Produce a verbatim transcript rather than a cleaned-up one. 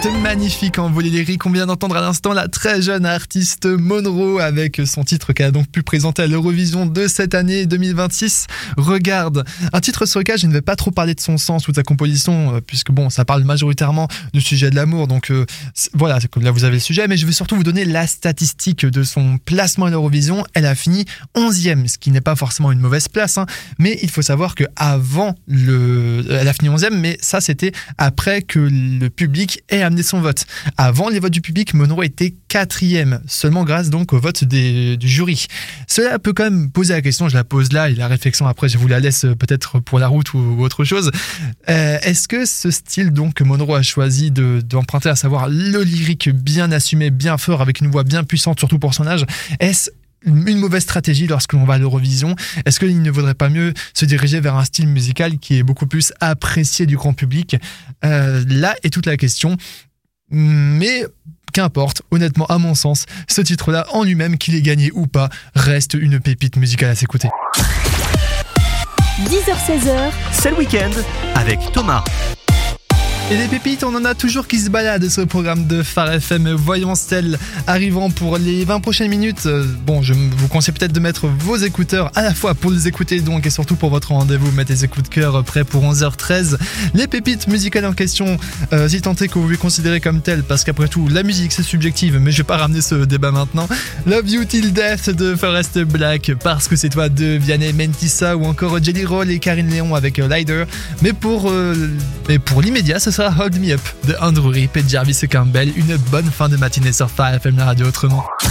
Magnifique en volet lyrique, on vient d'entendre à l'instant la très jeune artiste Monroe avec son titre qu'elle a donc pu présenter à l'Eurovision de cette année deux mille vingt-six. Regarde, un titre sur lequel je ne vais pas trop parler de son sens ou de sa composition, puisque bon, ça parle majoritairement du sujet de l'amour, donc euh, voilà, là vous avez le sujet, mais je vais surtout vous donner la statistique de son placement à l'Eurovision. Elle a fini onzième, ce qui n'est pas forcément une mauvaise place, hein, mais il faut savoir que avant le, elle a fini onzième, mais ça c'était après que le public ait amené son vote. Avant les votes du public, Monroe était quatrième, seulement grâce donc au vote des, du jury. Cela peut quand même poser la question, je la pose là et la réflexion après je vous la laisse peut-être pour la route ou, ou autre chose. Euh, est-ce que ce style donc que Monroe a choisi de, d'emprunter, à savoir le lyrique bien assumé, bien fort, avec une voix bien puissante, surtout pour son âge, est-ce une mauvaise stratégie lorsque l'on va à l'Eurovision? Est-ce qu'il ne vaudrait pas mieux se diriger vers un style musical qui est beaucoup plus apprécié du grand public? euh, Là est toute la question. Mais qu'importe, honnêtement, à mon sens, ce titre-là, en lui-même, qu'il ait gagné ou pas, reste une pépite musicale à s'écouter. dix heures seize heures, c'est le week-end avec Thomas. Et les pépites, on en a toujours qui se baladent sur le programme de Phare F M. Voyons celles arrivant pour les vingt prochaines minutes. Bon, je vous conseille peut-être de mettre vos écouteurs à la fois pour les écouter donc et surtout pour votre rendez-vous. Mettez les écoutes cœur prêts pour onze heures treize. Les pépites musicales en question, euh, si tant est que vous les considérez comme telles, parce qu'après tout, la musique c'est subjective, mais je vais pas ramener ce débat maintenant. Love You Till Death de Forest Black, Parce que c'est toi de Vianney Mentissa, ou encore Jelly Roll et Karine Léon avec Lider. Mais pour, euh, mais pour l'immédiat, ce sera Hold Me Up de Andrew Rip et Jarvis Campbell. Une bonne fin de matinée sur Phare F M, la radio autrement.